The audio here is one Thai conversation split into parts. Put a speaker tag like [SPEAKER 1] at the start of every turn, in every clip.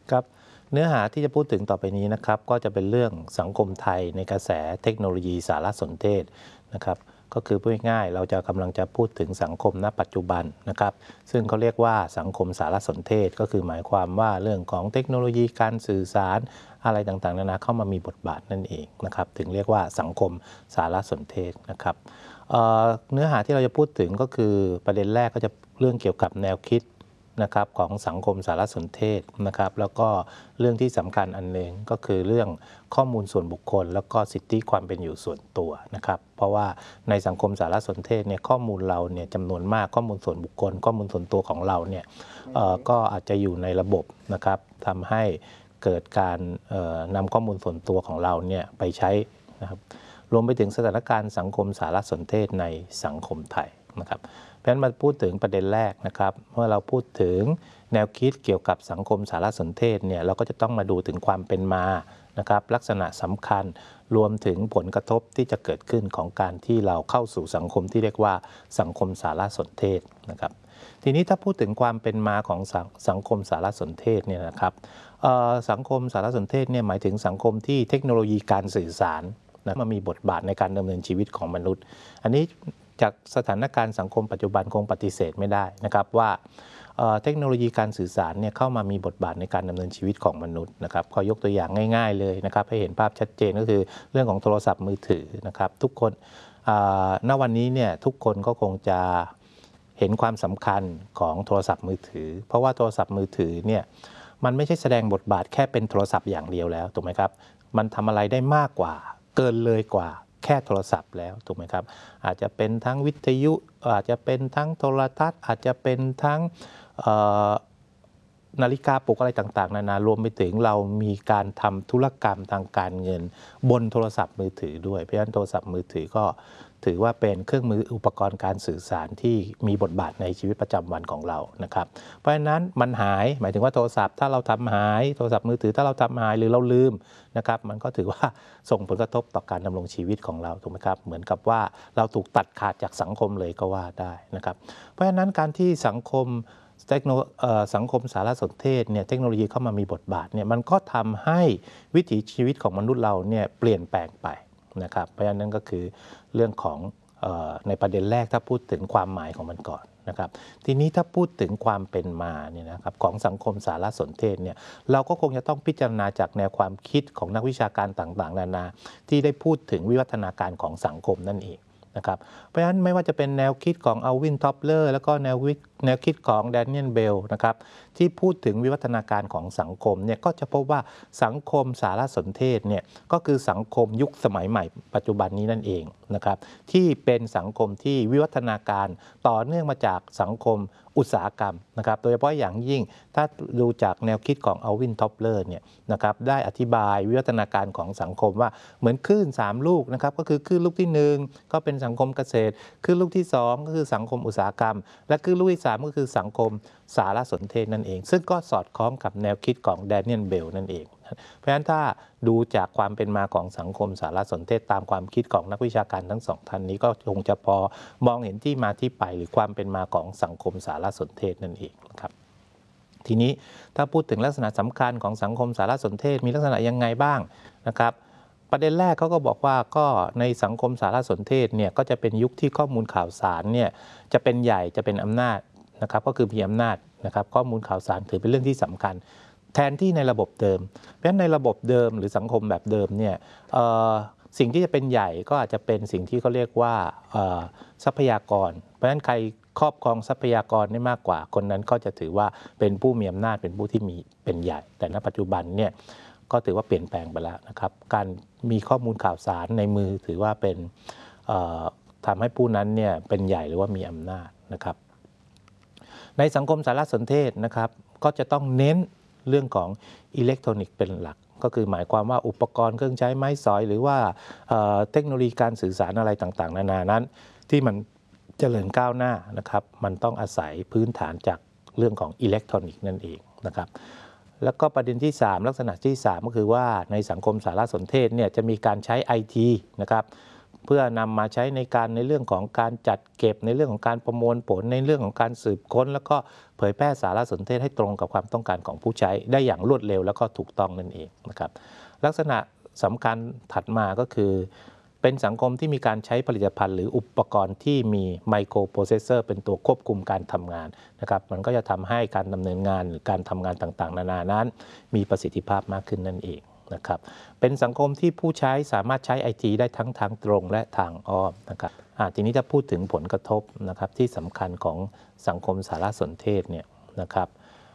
[SPEAKER 1] ครับเนื้อหาที่จะพูดถึงต่อไปนี้นะครับก็จะเป็นเรื่องสังคมไทยในกระแสเทคโนโลยีสารสนเทศนะครับก็คือพูดง่ายๆเราจะกำลังจะพูดถึงสังคมณปัจจุบันนะครับซึ่งเขาเรียกว่าสังคมสารสนเทศก็คือหมายความว่าเรื่องของเทคโนโลยีการสื่อสารอะไรต่างๆนานาเข้ามามีบทบาทนั่นเองนะครับถึงเรียกว่าสังคมสารสนเทศนะครับเนื้อหาที่เราจะพูดถึงก็คือประเด็นแรกก็จะเรื่องเกี่ยวกับแนวคิดนะครับของสังคมสารสนเทศนะครับแล้วก็เรื่องที่สำคัญอันหนึ่งก็คือเรื่องข้อมูลส่วนบุคคลแล้วก็สิทธิความเป็นอยู่ส่วนตัวนะครับเพราะว่าในสังคมสารสนเทศเนี่ยข้อมูลเราเนี่ยจำนวนมากข้อมูลส่วนบุคคลข้อมูลส่วนตัวของเราเนี่ยก็อาจจะอยู่ในระบบนะครับทำให้เกิดการนำข้อมูลส่วนตัวของเราเนี่ยไปใช้นะครับรวมไปถึงสถานการณ์สังคมสารสนเทศในสังคมไทยนะครับเพราะฉะนั้นมาพูดถึงประเด็นแรกนะครับเมื่อเราพูดถึงแนวคิดเกี่ยวกับสังคมสารสนเทศเนี่ยเราก็จะต้องมาดูถึงความเป็นมานะครับลักษณะสำคัญรวมถึงผลกระทบที่จะเกิดขึ้นของการที่เราเข้าสู่สังคมที่เรียกว่าสังคมสารสนเทศนะครับทีนี้ถ้าพูดถึงความเป็นมาของสังคมสารสนเทศเนี่ยนะครับสังคมสารสนเทศเนี่ยหมายถึงสังคมที่เทคโนโลยีการสื่อสารนะมามีบทบาทในการดำเนินชีวิตของมนุษย์อันนี้จากสถานการณ์สังคมปัจจุบันคงปฏิเสธไม่ได้นะครับว่าเทคโนโลยีการสื่อสารเนี่ยเข้ามามีบทบาทในการดำเนินชีวิตของมนุษย์นะครับขอยกตัวอย่างง่ายๆเลยนะครับให้เห็นภาพชัดเจนก็คือเรื่องของโทรศัพท์มือถือนะครับทุกคนณวันนี้เนี่ยทุกคนก็คงจะเห็นความสำคัญของโทรศัพท์มือถือเพราะว่าโทรศัพท์มือถือเนี่ยมันไม่ใช่แสดงบทบาทแค่เป็นโทรศัพท์อย่างเดียวแล้วถูกไหมครับมันทำอะไรได้มากกว่าเกินเลยกว่าแค่โทรศัพท์แล้วถูกไหมครับอาจจะเป็นทั้งวิทยุอาจจะเป็นทั้งโทรทัศน์อาจจะเป็นทั้งนาฬิกาปลุกอะไรต่างๆนานารวมไปถึงเรามีการทำธุรกรรมทางการเงินบนโทรศัพท์มือถือด้วยเพราะฉะนั้นโทรศัพท์มือถือก็ถือว่าเป็นเครื่องมืออุปกรณ์การสื่อสารที่มีบทบาทในชีวิตประจำวันของเรานะครับเพราะฉะนั้นมันหายหมายถึงว่าโทรศัพท์ถ้าเราทำหายโทรศัพท์มือถือถ้าเราทำหายหรือเราลืมนะครับมันก็ถือว่าส่งผลกระทบต่อการดำรงชีวิตของเราถูกไหมครับเหมือนกับว่าเราถูกตัดขาดจากสังคมเลยก็ว่าได้นะครับเพราะฉะนั้นการที่สังคมสารสนเทศเนี่ยเทคโนโลยีเข้ามามีบทบาทเนี่ยมันก็ทำให้วิถีชีวิตของมนุษย์เราเนี่ยเปลี่ยนแปลงไปนะครับเพราะฉะนั้นก็คือเรื่องของในประเด็นแรกถ้าพูดถึงความหมายของมันก่อนนะครับทีนี้ถ้าพูดถึงความเป็นมาเนี่ยนะครับของสังคมสารสนเทศเนี่ยเราก็คงจะต้องพิจารณาจากแนวความคิดของนักวิชาการต่างๆนานาที่ได้พูดถึงวิวัฒนาการของสังคมนั่นเองนะครับเพราะฉะนั้นไม่ว่าจะเป็นแนวคิดของอัลวิน ท็อปเลอร์แล้วก็แนวคิดของแดเนียล เบลนะครับที่พูดถึงวิวัฒนาการของสังคมเนี่ยก็จะพบว่าสังคมสารสนเทศเนี่ยก็คือสังคมยุคสมัยใหม่ปัจจุบันนี้นั่นเองนะครับที่เป็นสังคมที่วิวัฒนาการต่อเนื่องมาจากสังคมอุตสาหกรรมนะครับโดยเฉพาะอย่างยิ่งถ้าดูจากแนวคิดของอัลวิน ท็อปเลอร์เนี่ยนะครับได้อธิบายวิวัฒนาการของสังคมว่าเหมือนคลื่น3ลูกนะครับก็คือคลื่นลูกที่1ก็เป็นสังคมเกษตรคลื่นลูกที่2ก็คือสังคมอุตสาหกรรมและคลื่นลูกที่3ก็คือสังคมสารสนเทศนั่นเองซึ่งก็สอดคล้องกับแนวคิดของแดเนียล เบลนั่นเองเพราะฉะนั้นถ้าดูจากความเป็นมาของสังคมสารสนเทศตามความคิดของนักวิชาการทั้งสองท่านนี้ก็คงจะพอมองเห็นที่มาที่ไปหรือความเป็นมาของสังคมสารสนเทศนั่นเองนะครับทีนี้ถ้าพูดถึงลักษณะสำคัญของสังคมสารสนเทศมีลักษณะยังไงบ้างนะครับประเด็นแรกเขาก็บอกว่าก็ในสังคมสารสนเทศเนี่ยก็จะเป็นยุคที่ข้อมูลข่าวสารเนี่ยจะเป็นใหญ่จะเป็นอำนาจนะครับก็คือมีอำนาจนะครับข้อมูลข่าวสารถือเป็นเรื่องที่สำคัญแทนที่ในระบบเดิมเพราะฉะนั้นในระบบเดิมหรือสังคมแบบเดิมเนี่ยสิ่งที่จะเป็นใหญ่ก็อาจจะเป็นสิ่งที่เขาเรียกว่าทรัพยากรเพราะฉะนั้นใครครอบครองทรัพยากรได้มากกว่าคนนั้นก็จะถือว่าเป็นผู้มีอำนาจเป็นผู้ที่มีเป็นใหญ่แต่ณปัจจุบันเนี่ยก็ถือว่าเปลี่ยนแปลงไปแล้วนะครับการมีข้อมูลข่าวสารในมือถือว่าเป็นทำให้ผู้นั้นเนี่ยเป็นใหญ่หรือว่ามีอำนาจนะครับในสังคมสารสนเทศนะครับก็จะต้องเน้นเรื่องของอิเล็กทรอนิกส์เป็นหลักก็คือหมายความว่าอุปกรณ์เครื่องใช้ไม้สอยหรือว่าเทคโนโลยีการสื่อสารอะไรต่างๆนานานั้นที่มันเจริญก้าวหน้านะครับมันต้องอาศัยพื้นฐานจากเรื่องของอิเล็กทรอนิกส์นั่นเองนะครับแล้วก็ประเด็นที่3ลักษณะที่3ก็คือว่าในสังคมสารสนเทศเนี่ยจะมีการใช้ IT นะครับเพื่อนำมาใช้ในเรื่องของการจัดเก็บในเรื่องของการประมวลผลในเรื่องของการสืบค้นแล้วก็เผยแพร่สารสนเทศให้ตรงกับความต้องการของผู้ใช้ได้อย่างรวดเร็วแล้วก็ถูกต้องนั่นเองนะครับลักษณะสำคัญถัดมาก็คือเป็นสังคมที่มีการใช้ผลิตภัณฑ์หรืออุปกรณ์ที่มีไมโครโปรเซสเซอร์เป็นตัวควบคุมการทำงานนะครับมันก็จะทำให้การดำเนินงานหรือการทำงานต่างๆนานานั้นมีประสิทธิภาพมากขึ้นนั่นเองนะครับเป็นสังคมที่ผู้ใช้สามารถใช้ IT ได้ทั้งทางตรงและทางอ้อมนะครับทีนี้ถ้าพูดถึงผลกระทบนะครับที่สำคัญของสังคมสารสนเทศเนี่ยนะครับ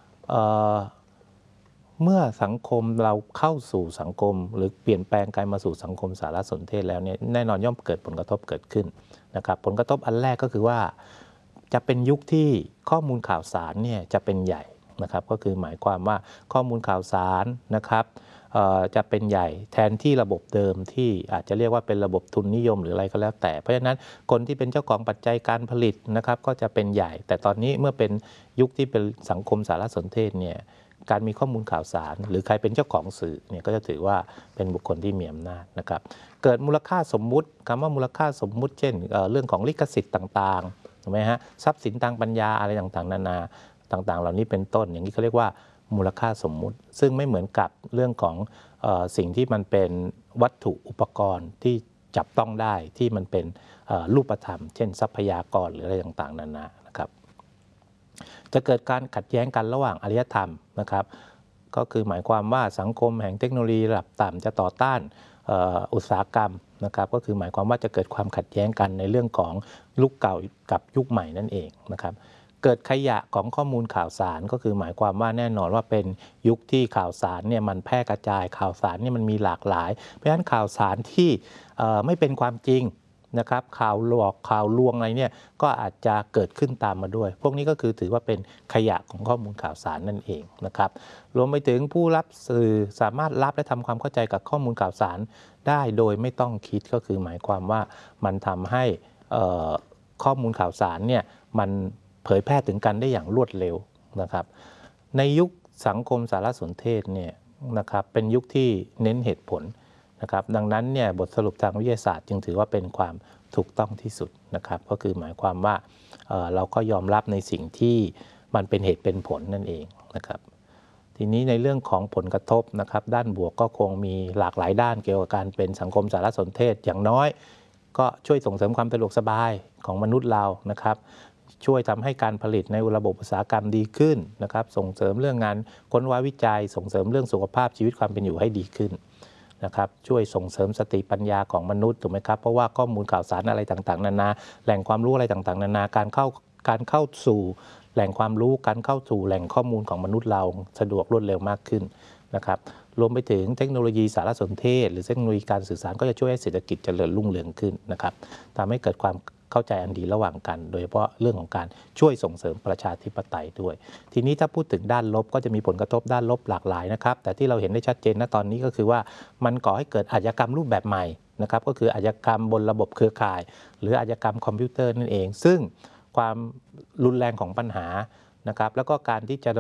[SPEAKER 1] เมื่อสังคมเราเข้าสู่สังคมหรือเปลี่ยนแปลงกลายมาสู่สังคมสารสนเทศแล้วเนี่ยแน่นอนย่อมเกิดผลกระทบเกิดขึ้นนะครับผลกระทบอันแรกก็คือว่าจะเป็นยุคที่ข้อมูลข่าวสารเนี่ยจะเป็นใหญ่นะครับก็คือหมายความว่าข้อมูลข่าวสารนะครับจะเป็นใหญ่แทนที่ระบบเดิมที่อาจจะเรียกว่าเป็นระบบทุนนิยมหรืออะไรก็แล้วแต่เพราะฉะนั้นคนที่เป็นเจ้าของปัจจัยการผลิตนะครับก็จะเป็นใหญ่แต่ตอนนี้เมื่อเป็นยุคที่เป็นสังคมสารสนเทศเนี่ยการมีข้อมูลข่าวสารหรือใครเป็นเจ้าของสื่อเนี่ยก็จะถือว่าเป็นบุคคลที่มีอำนาจนะครับเกิดมูลค่าสมมุติคำว่ามูลค่าสมมุติเช่นเรื่องของลิขสิทธิ์ต่างๆถูกไหมฮะทรัพย์สินทางปัญญาอะไรต่างๆนานาต่างๆเหล่านี้เป็นต้นอย่างนี้เขาเรียกว่ามูลค่าสมมุติซึ่งไม่เหมือนกับเรื่องของสิ่งที่มันเป็นวัตถุอุปกรณ์ที่จับต้องได้ที่มันเป็นรูปธรรมเช่นทรัพยากรหรืออะไรต่างๆนานานะครับจะเกิดการขัดแย้งกันระหว่างอารยธรรมนะครับก็คือหมายความว่าสังคมแห่งเทคโนโลยีระดับต่ำจะต่อต้านอุตสาหกรรมนะครับก็คือหมายความว่าจะเกิดความขัดแย้งกันในเรื่องของยุคเก่ากับยุคใหม่นั่นเองนะครับเกิดขยะของข้อมูลข่าวสารก็คือหมายความว่าแน่นอนว่าเป็นยุคที่ข่าวสารเนี่ยมันแพร่กระจายข่าวสารเนี่ยมันมีหลากหลายเพราะฉะนั้นข่าวสารที่ไม่เป็นความจริงนะครับข่าวหลอกข่าวลวงอะไรเนี่ยก็อาจจะเกิดขึ้นตามมาด้วยพวกนี้ก็คือถือว่าเป็นขยะของข้อมูลข่าวสารนั่นเองนะครับรวมไปถึงผู้รับสื่อสามารถรับและทำความเข้าใจกับข้อมูลข่าวสารได้โดยไม่ต้องคิดก็คือหมายความว่ามันทำให้ข้อมูลข่าวสารเนี่ยมันเผยแพร่ถึงกันได้อย่างรวดเร็วนะครับในยุคสังคมสารสนเทศเนี่ยนะครับเป็นยุคที่เน้นเหตุผลนะครับดังนั้นเนี่ยบทสรุปทางวิทยาศาสตร์จึงถือว่าเป็นความถูกต้องที่สุดนะครับก็คือหมายความว่าเราก็ยอมรับในสิ่งที่มันเป็นเหตุเป็นผลนั่นเองนะครับทีนี้ในเรื่องของผลกระทบนะครับด้านบวกก็คงมีหลากหลายด้านเกี่ยวกับการเป็นสังคมสารสนเทศอย่างน้อยก็ช่วยส่งเสริมความสะดวกสบายของมนุษย์เรานะครับช่วยทำให้การผลิตในระบบอุตสาหกรรมดีขึ้นนะครับส่งเสริมเรื่องงานค้นคว้าวิจัยส่งเสริมเรื่องสุขภาพชีวิตความเป็นอยู่ให้ดีขึ้นนะครับช่วยส่งเสริมสติปัญญาของมนุษย์ถูกไหมครับเพราะว่าข้อมูลข่าวสารอะไรต่างๆนานาแหล่งความรู้อะไรต่างๆนานาการเข้าสู่แหล่งความรู้การเข้าสู่แหล่งข้อมูลของมนุษย์เราสะดวกรวดเร็วมากขึ้นนะครับรวมไปถึงเทคโนโลยีสารสนเทศหรือเทคโนโลยีการสื่อสารก็จะช่วยให้เศรษฐกิจเจริญรุ่งเรืองขึ้นนะครับทำให้เกิดความเข้าใจอันดีระหว่างกันโดยเฉพาะเรื่องของการช่วยส่งเสริมประชาธิปไตยด้วยทีนี้ถ้าพูดถึงด้านลบก็จะมีผลกระทบด้านลบหลากหลายนะครับแต่ที่เราเห็นได้ชัดเจนณตอนนี้ก็คือว่ามันก่อให้เกิดอาชญากรรมรูปแบบใหม่นะครับก็คืออาชญากรรมบนระบบเครือข่ายหรืออาชญากรรมคอมพิวเตอร์นั่นเองซึ่งความรุนแรงของปัญหานะครับแล้วก็การที่จะ